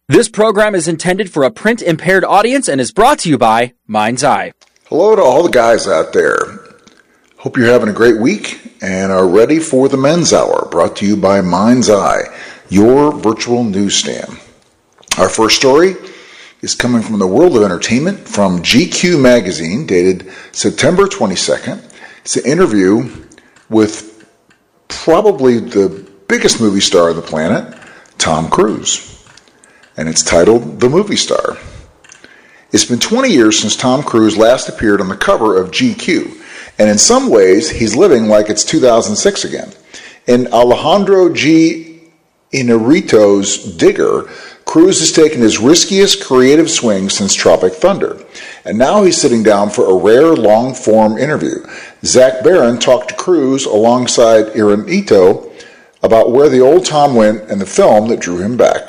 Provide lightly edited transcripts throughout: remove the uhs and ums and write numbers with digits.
This program is intended for a print-impaired audience and is brought to you by Mind's Eye. Hello to all the guys out there. Hope you're having a great week and are ready for the Men's Hour, brought to you by Mind's Eye, your virtual newsstand. Our first story is coming from the world of entertainment from GQ magazine, dated September 22nd. It's an interview with probably the biggest movie star on the planet, Tom Cruise. And it's titled The Movie Star. It's been 20 years since Tom Cruise last appeared on the cover of GQ, and in some ways, he's living like it's 2006 again. In Alejandro G. Inarritu's Digger, Cruise has taken his riskiest creative swing since Tropic Thunder, and now he's sitting down for a rare long-form interview. Zach Baron talked to Cruise alongside Inarritu about where the old Tom went and the film that drew him back.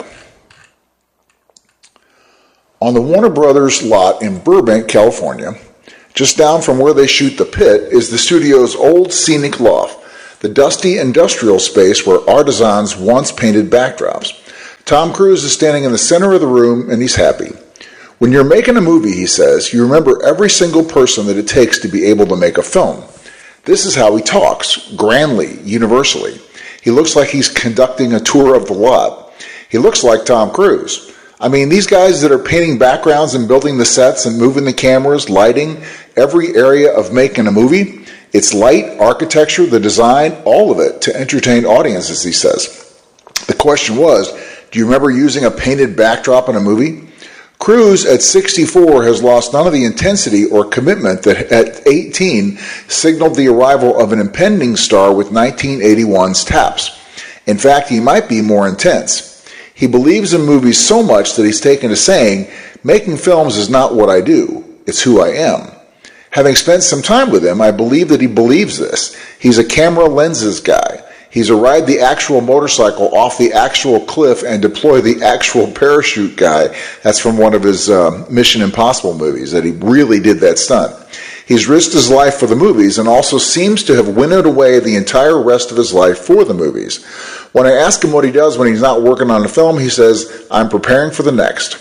On the Warner Brothers lot in Burbank, California, just down from where they shoot The Pit, is the studio's old scenic loft, the dusty industrial space where artisans once painted backdrops. Tom Cruise is standing in the center of the room, and he's happy. When you're making a movie, he says, you remember every single person that it takes to be able to make a film. This is how he talks, grandly, universally. He looks like he's conducting a tour of the lot. He looks like Tom Cruise. I mean, these guys that are painting backgrounds and building the sets and moving the cameras, lighting, every area of making a movie, it's light, architecture, the design, all of it to entertain audiences, he says. The question was, do you remember using a painted backdrop in a movie? Cruise at 64 has lost none of the intensity or commitment that at 18 signaled the arrival of an impending star with 1981's Taps. In fact, he might be more intense. He believes in movies so much that he's taken to saying, making films is not what I do, it's who I am. Having spent some time with him, I believe that he believes this. He's a camera lenses guy. He's a ride the actual motorcycle off the actual cliff and deploy the actual parachute guy. That's from one of his Mission Impossible movies, that he really did that stunt. He's risked his life for the movies and also seems to have winnowed away the entire rest of his life for the movies. When I ask him what he does when he's not working on a film, he says, I'm preparing for the next.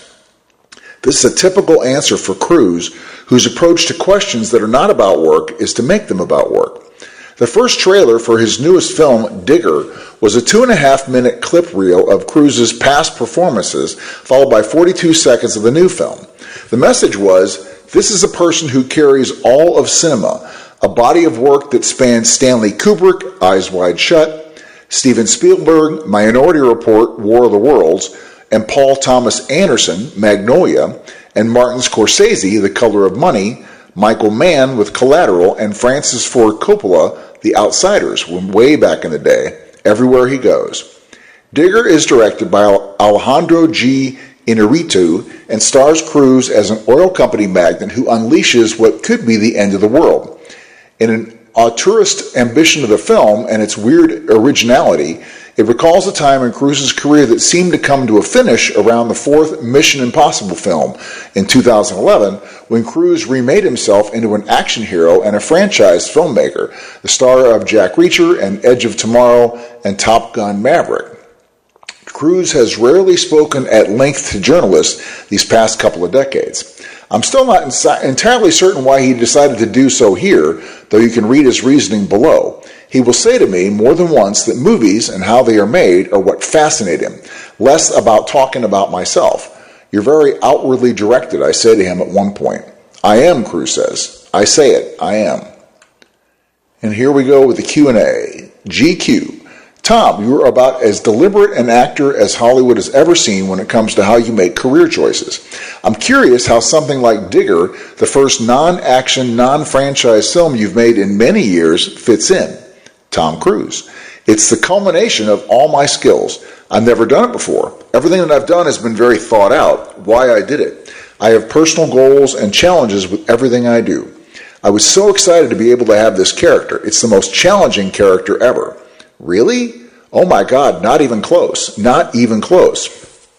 This is a typical answer for Cruise, whose approach to questions that are not about work is to make them about work. The first trailer for his newest film, Digger, was a 2.5-minute clip reel of Cruise's past performances, followed by 42 seconds of the new film. The message was, this is a person who carries all of cinema, a body of work that spans Stanley Kubrick, Eyes Wide Shut, Steven Spielberg, Minority Report, War of the Worlds, and Paul Thomas Anderson, Magnolia, and Martin Scorsese, The Color of Money, Michael Mann with Collateral, and Francis Ford Coppola, The Outsiders, way back in the day, everywhere he goes. Digger is directed by Alejandro G. Inarritu and stars Cruise as an oil company magnate who unleashes what could be the end of the world. In an auteurist ambition of the film and its weird originality, it recalls a time in Cruise's career that seemed to come to a finish around the fourth Mission Impossible film in 2011, when Cruise remade himself into an action hero and a franchise filmmaker, the star of Jack Reacher and Edge of Tomorrow and Top Gun Maverick. Cruise has rarely spoken at length to journalists these past couple of decades. I'm still not entirely certain why he decided to do so here, though you can read his reasoning below. He will say to me more than once that movies and how they are made are what fascinate him, less about talking about myself. You're very outwardly directed, I say to him at one point. I am, Cruise says. I say it, I am. And here we go with the Q&A. GQ. Tom, you are about as deliberate an actor as Hollywood has ever seen when it comes to how you make career choices. I'm curious how something like Digger, the first non-action, non-franchise film you've made in many years, fits in. Tom Cruise. It's the culmination of all my skills. I've never done it before. Everything that I've done has been very thought out, why I did it. I have personal goals and challenges with everything I do. I was so excited to be able to have this character. It's the most challenging character ever. Really? Oh my God, not even close. Not even close.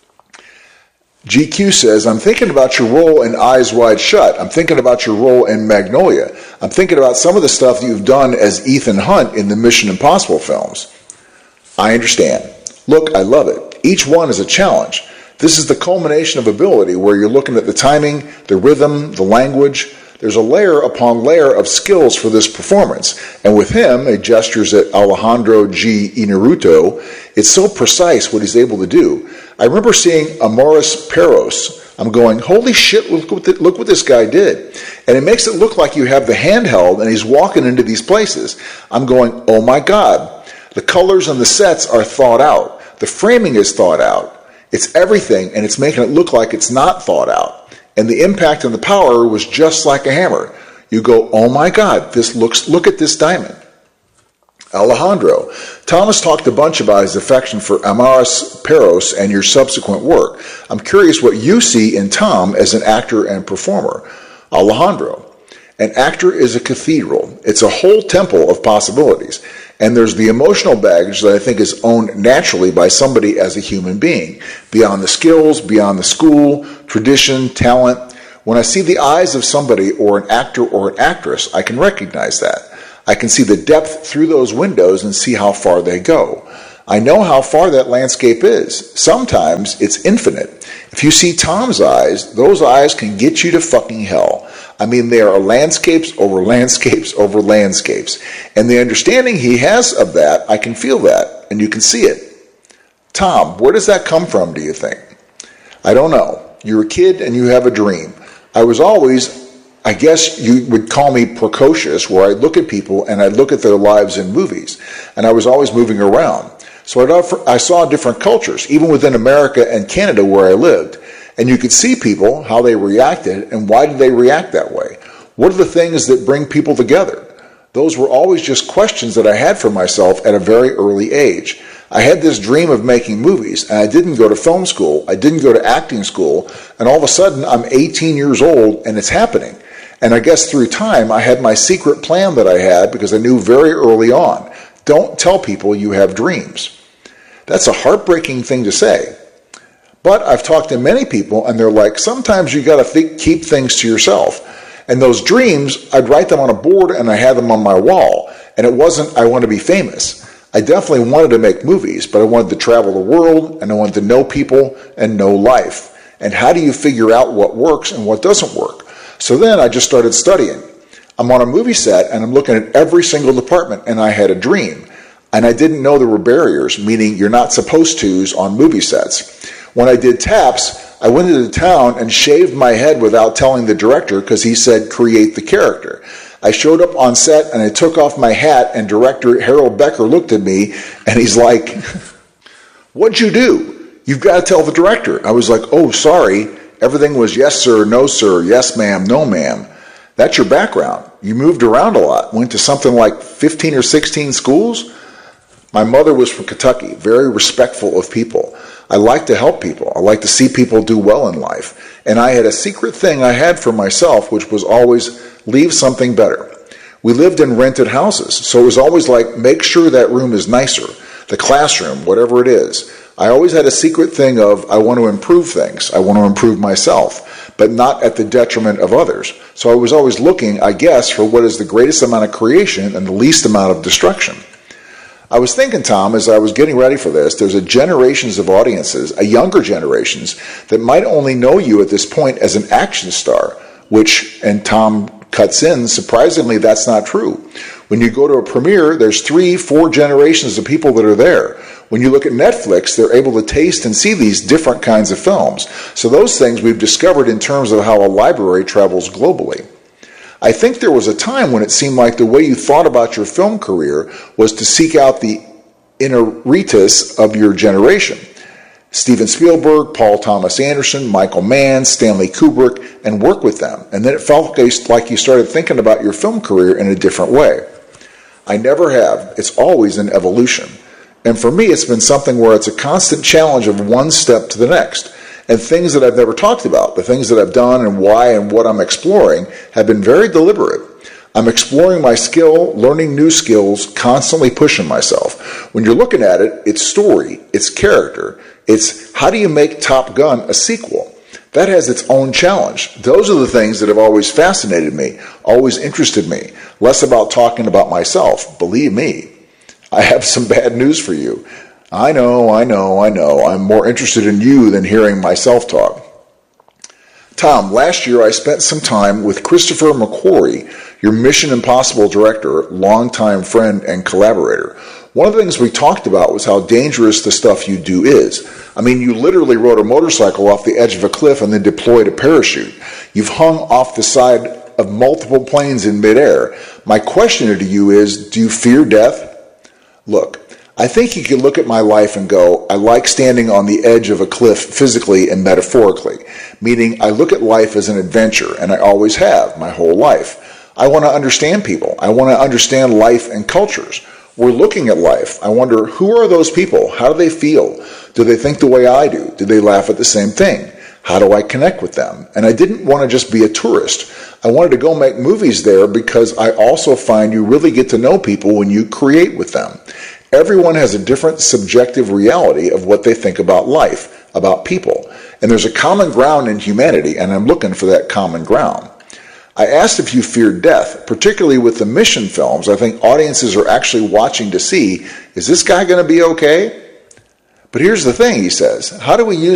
GQ says, I'm thinking about your role in Eyes Wide Shut. I'm thinking about your role in Magnolia. I'm thinking about some of the stuff that you've done as Ethan Hunt in the Mission Impossible films. I understand. Look, I love it. Each one is a challenge. This is the culmination of ability where you're looking at the timing, the rhythm, the language. There's a layer upon layer of skills for this performance. And with him, he gestures at Alejandro G. Inarritu. It's so precise what he's able to do. I remember seeing Amores Perros. I'm going, holy shit, look what this guy did. And it makes it look like you have the handheld and he's walking into these places. I'm going, oh my God. The colors and the sets are thought out. The framing is thought out. It's everything, and it's making it look like it's not thought out. And the impact and the power was just like a hammer. You go, oh my God, look at this diamond. Alejandro. Thomas talked a bunch about his affection for Amores Perros and your subsequent work. I'm curious what you see in Tom as an actor and performer. Alejandro. An actor is a cathedral. It's a whole temple of possibilities. And there's the emotional baggage that I think is owned naturally by somebody as a human being, beyond the skills, beyond the school, tradition, talent. When I see the eyes of somebody or an actor or an actress, I can recognize that. I can see the depth through those windows and see how far they go. I know how far that landscape is. Sometimes it's infinite. If you see Tom's eyes, those eyes can get you to fucking hell. I mean, there are landscapes over landscapes over landscapes. And the understanding he has of that, I can feel that, and you can see it. Tom, where does that come from, do you think? I don't know. You're a kid and you have a dream. I was always, I guess you would call me precocious, where I'd look at people and I'd look at their lives in movies. And I was always moving around. So I saw different cultures, even within America and Canada where I lived. And you could see people, how they reacted, and why did they react that way? What are the things that bring people together? Those were always just questions that I had for myself at a very early age. I had this dream of making movies, and I didn't go to film school, I didn't go to acting school, and all of a sudden I'm 18 years old and it's happening. And I guess through time I had my secret plan that I had because I knew very early on, don't tell people you have dreams. That's a heartbreaking thing to say. But I've talked to many people and they're like, sometimes you got to keep things to yourself. And those dreams, I'd write them on a board and I had them on my wall. And it wasn't, I want to be famous. I definitely wanted to make movies, but I wanted to travel the world and I wanted to know people and know life. And how do you figure out what works and what doesn't work? So then I just started studying. I'm on a movie set and I'm looking at every single department and I had a dream. And I didn't know there were barriers, meaning you're not supposed to's on movie sets. When I did Taps, I went into town and shaved my head without telling the director because he said, create the character. I showed up on set and I took off my hat and director Harold Becker looked at me and he's like, what'd you do? You've got to tell the director. I was like, oh, sorry. Everything was yes, sir, no, sir, yes, ma'am, no, ma'am. That's your background. You moved around a lot, went to something like 15 or 16 schools. My mother was from Kentucky, very respectful of people. I like to help people. I like to see people do well in life. And I had a secret thing I had for myself, which was always leave something better. We lived in rented houses, so it was always like, make sure that room is nicer, the classroom, whatever it is. I always had a secret thing of, I want to improve things. I want to improve myself, but not at the detriment of others. So I was always looking, I guess, for what is the greatest amount of creation and the least amount of destruction. I was thinking, Tom, as I was getting ready for this, there's a generations of audiences, a younger generations, that might only know you at this point as an action star, which, and Tom cuts in, surprisingly, that's not true. When you go to a premiere, there's 3-4 generations of people that are there. When you look at Netflix, they're able to taste and see these different kinds of films. So those things we've discovered in terms of how a library travels globally. I think there was a time when it seemed like the way you thought about your film career was to seek out the Inarritus of your generation. Steven Spielberg, Paul Thomas Anderson, Michael Mann, Stanley Kubrick, and work with them. And then it felt like you started thinking about your film career in a different way. I never have. It's always an evolution. And for me, it's been something where it's a constant challenge of one step to the next. And things that I've never talked about, the things that I've done and why and what I'm exploring have been very deliberate. I'm exploring my skill, learning new skills, constantly pushing myself. When you're looking at it, it's story, it's character, it's how do you make Top Gun a sequel? That has its own challenge. Those are the things that have always fascinated me, always interested me. Less about talking about myself. Believe me, I have some bad news for you. I know. I'm more interested in you than hearing myself talk. Tom, last year I spent some time with Christopher McQuarrie, your Mission Impossible director, longtime friend and collaborator. One of the things we talked about was how dangerous the stuff you do is. I mean, you literally rode a motorcycle off the edge of a cliff and then deployed a parachute. You've hung off the side of multiple planes in midair. My question to you is, do you fear death? Look, I think you can look at my life and go, I like standing on the edge of a cliff physically and metaphorically, meaning I look at life as an adventure, and I always have my whole life. I want to understand people. I want to understand life and cultures. We're looking at life. I wonder, who are those people? How do they feel? Do they think the way I do? Do they laugh at the same thing? How do I connect with them? And I didn't want to just be a tourist. I wanted to go make movies there because I also find you really get to know people when you create with them. Everyone has a different subjective reality of what they think about life, about people. And there's a common ground in humanity, and I'm looking for that common ground. I asked if you feared death, particularly with the mission films. I think audiences are actually watching to see, is this guy going to be okay? But here's the thing, he says, how do we use